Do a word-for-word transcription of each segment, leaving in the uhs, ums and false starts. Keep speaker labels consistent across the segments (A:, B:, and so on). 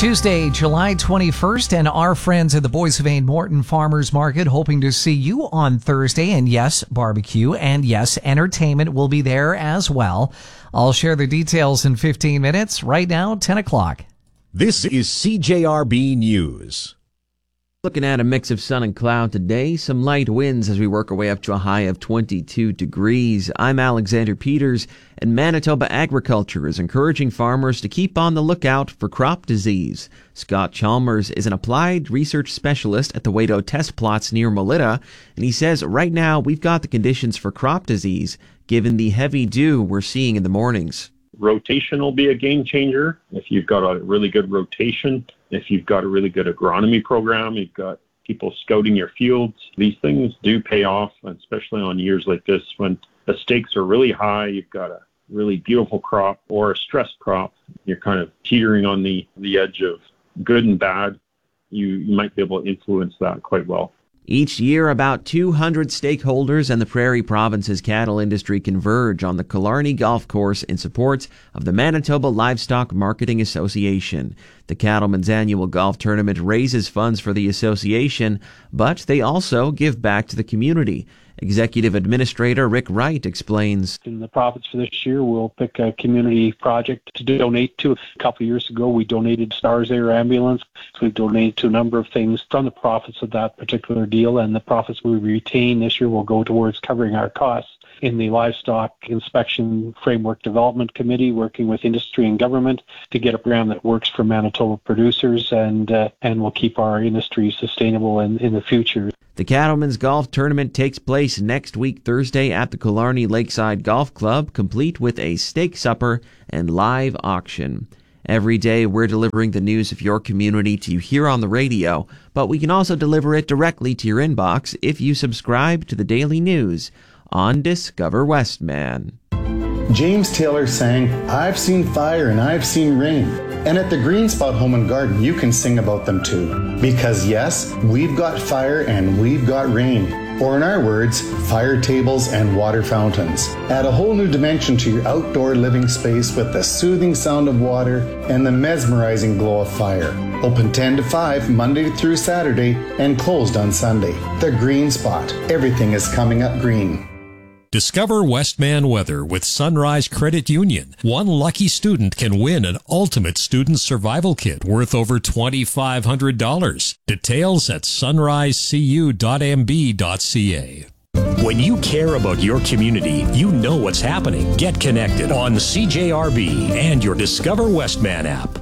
A: Tuesday, July twenty-first, and our friends at the Boys of Ain Morton Farmers Market hoping to see you on Thursday. And yes, barbecue, and yes, entertainment will be there as well. I'll share the details in fifteen minutes. Right now, ten o'clock.
B: This is C J R B News.
C: Looking at a mix of sun and cloud today, some light winds as we work our way up to a high of twenty-two degrees. I'm Alexander Peters, and Manitoba Agriculture is encouraging farmers to keep on the lookout for crop disease. Scott Chalmers is an applied research specialist at the Wadeau Test Plots near Melita, and he says right now we've got the conditions for crop disease given the heavy dew we're seeing in the mornings.
D: Rotation will be a game changer. If you've got a really good rotation, if you've got a really good agronomy program, you've got people scouting your fields, these things do pay off, especially on years like this when the stakes are really high, you've got a really beautiful crop or a stressed crop, you're kind of teetering on the, the edge of good and bad. You, you might be able to influence that quite well.
C: Each year, about two hundred stakeholders and the Prairie Province's cattle industry converge on the Killarney Golf Course in support of the Manitoba Livestock Marketing Association. The Cattlemen's annual golf tournament raises funds for the association, but they also give back to the community. Executive Administrator Rick Wright explains.
E: In the province for this year, we'll pick a community project to donate to. A couple of years ago, we donated Stars Air Ambulance. So we've donated to a number of things from the profits of that particular deal, and the profits we retain this year will go towards covering our costs. In the Livestock Inspection Framework Development Committee, working with industry and government to get a program that works for Manitoba producers and uh, and will keep our industry sustainable in, in the future.
C: The Cattlemen's Golf Tournament takes place next week Thursday at the Killarney Lakeside Golf Club, complete with a steak supper and live auction. Every day we're delivering the news of your community to you here on the radio, but we can also deliver it directly to your inbox if you subscribe to the Daily News on Discover Westman.
F: James Taylor sang, "I've seen fire and I've seen rain." And at the Green Spot Home and Garden, you can sing about them too. Because yes, we've got fire and we've got rain. Or in our words, fire tables and water fountains. Add a whole new dimension to your outdoor living space with the soothing sound of water and the mesmerizing glow of fire. Open ten to five, Monday through Saturday, and closed on Sunday. The Green Spot. Everything is coming up green.
G: Discover Westman weather with Sunrise Credit Union. One lucky student can win an ultimate student survival kit worth over twenty-five hundred dollars. Details at sunrise c u dot m b dot c a.
B: When you care about your community, you know what's happening. Get connected on C J R B and your Discover Westman app.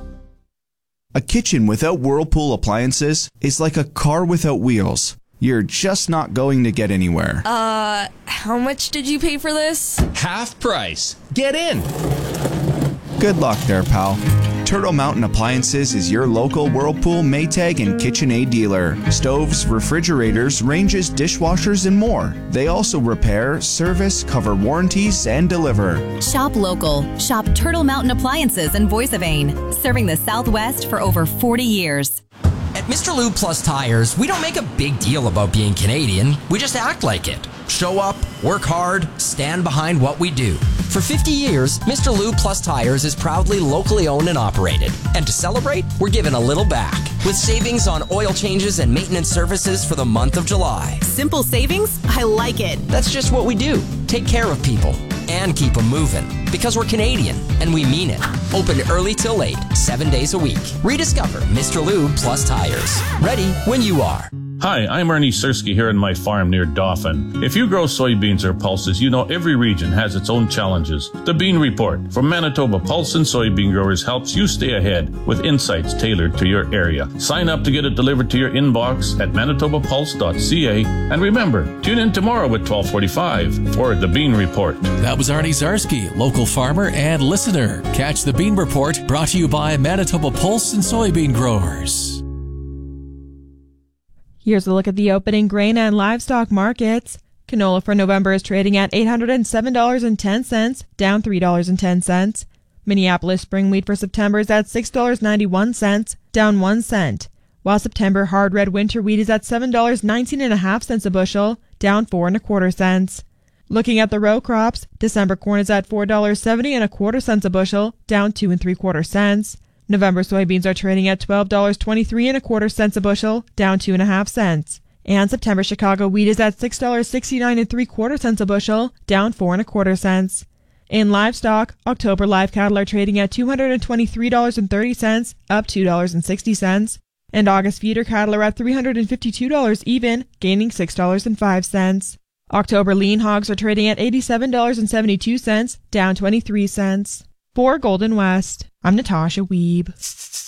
H: A kitchen without Whirlpool appliances is like a car without wheels. You're just not going to get anywhere.
I: Uh, how much did you pay for this?
J: Half price. Get in.
H: Good luck there, pal. Turtle Mountain Appliances is your local Whirlpool, Maytag, and KitchenAid dealer. Stoves, refrigerators, ranges, dishwashers, and more. They also repair, service, cover warranties, and deliver.
K: Shop local. Shop Turtle Mountain Appliances in Voice of Ain, serving the Southwest for over forty years.
L: At Mister Lube Plus Tires, we don't make a big deal about being Canadian. We just act like it. Show up, work hard, stand behind what we do. For fifty years, Mister Lube Plus Tires is proudly locally owned and operated. And to celebrate, we're giving a little back with savings on oil changes and maintenance services for the month of July.
K: Simple savings? I like it.
L: That's just what we do. Take care of people and keep them moving. Because we're Canadian, and we mean it. Open early till late, seven days a week. Rediscover Mister Lube Plus Tires. Ready when you are.
M: Hi, I'm Ernie Sersky here on my farm near Dauphin. If you grow soybeans or pulses, you know every region has its own challenges. The Bean Report from Manitoba Pulse and Soybean Growers helps you stay ahead with insights tailored to your area. Sign up to get it delivered to your inbox at manitoba pulse dot c a. And remember, tune in tomorrow at twelve forty-five for The Bean Report.
N: That was Arnie Zarsky, local farmer and listener. Catch The Bean Report, brought to you by Manitoba Pulse and Soybean Growers.
O: Here's a look at the opening grain and livestock markets. Canola for November is trading at eight hundred seven dollars and ten cents, down three dollars and ten cents. Minneapolis spring wheat for September is at six dollars and ninety-one cents, down one cent, while September hard red winter wheat is at seven dollars and nineteen and a half cents a bushel, down four and a quarter cents. Looking at the row crops, December corn is at four dollars and seventy and a quarter cents a bushel, down two and three quarter cents. November soybeans are trading at twelve dollars and twenty-three and a quarter cents a bushel, down two and a half cents. And September Chicago wheat is at six dollars and sixty-nine and three quarter cents a bushel, down four and a quarter cents. In livestock, October live cattle are trading at two hundred twenty-three dollars and thirty cents, up two dollars and sixty cents. And August feeder cattle are at three hundred fifty-two dollars even, gaining six dollars and five cents. October lean hogs are trading at eighty-seven dollars and seventy-two cents, down twenty-three cents. For Golden West, I'm Natasha Wiebe.